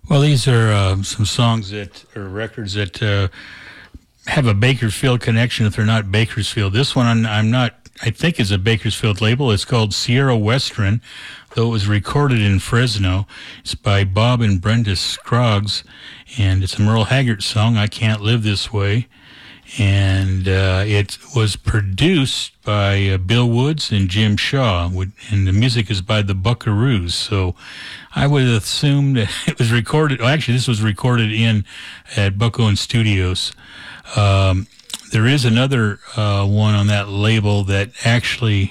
Well, these are some songs that or records that have a Bakersfield connection if they're not Bakersfield. This one I'm not. I think is a Bakersfield label. It's called Sierra Western, though it was recorded in Fresno. It's by Bob and Brenda Scroggs, and it's a Merle Haggard song, I Can't Live This Way. And it was produced by Bill Woods and Jim Shaw, and the music is by the Buckaroos. So I would assume that it was recorded. Well, actually, this was recorded at Bucko and Studios. There is another one on that label that actually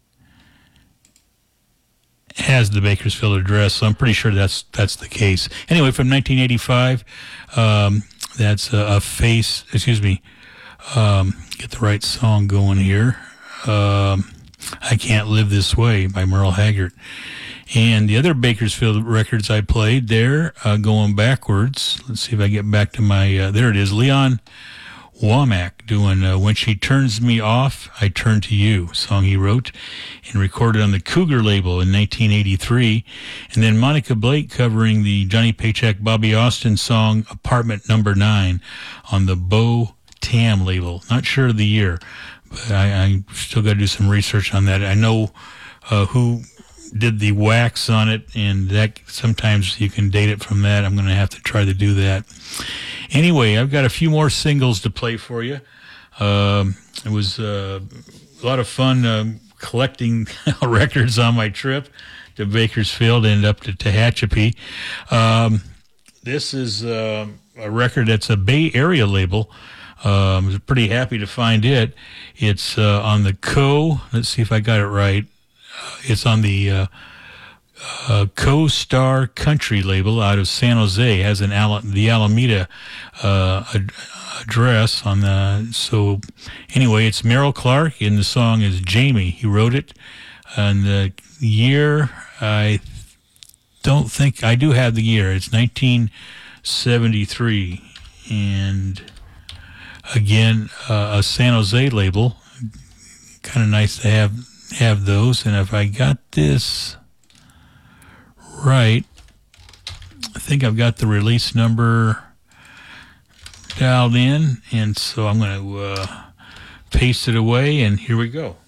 has the Bakersfield address, so I'm pretty sure that's the case. Anyway, from 1985, that's a face. Excuse me. Get the right song going here. I Can't Live This Way by Merle Haggard. And the other Bakersfield records I played there, going backwards. Let's see if I get back to my, there it is, Leon Womack doing When She Turns Me Off, I Turn to You, song he wrote and recorded on the Cougar label in 1983. And then Monica Blake covering the Johnny Paycheck, Bobby Austin song Apartment Number 9 on the Bo Tam label. Not sure of the year, but I still got to do some research on that. I know who did the wax on it, and that sometimes you can date it from that. I'm going to have to try to do that. Anyway, I've got a few more singles to play for you. It was a lot of fun collecting records on my trip to Bakersfield and up to Tehachapi. This is a record that's a Bay Area label. I was pretty happy to find it. It's on the let's see if I got it right. It's on the Co-Star Country label out of San Jose. It has the Alameda address on the. So anyway, it's Merrill Clark, and the song is Jamie. He wrote it, and the year I don't think I do have the year. It's 1973, and again a San Jose label. Kind of nice to have those. And if I got this right, I think I've got the release number dialed in, and so I'm going to paste it away, and here we go.